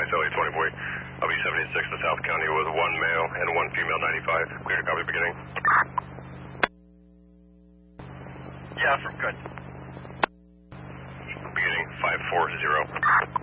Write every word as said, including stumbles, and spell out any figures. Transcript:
X L A twenty-four. L B seventy-six to South County with one male and one female ninety-five. Clear to copy beginning. Yeah, from good. Beginning five four zero.